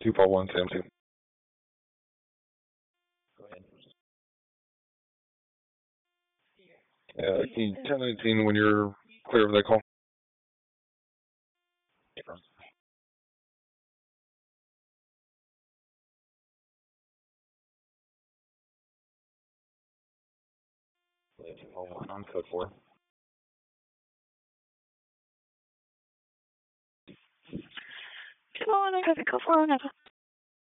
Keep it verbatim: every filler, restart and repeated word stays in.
two four one Sam two. Go ahead. Uh, can you ten nineteen when you're clear of that call? Hold on, on code four. Come on, I got the code four.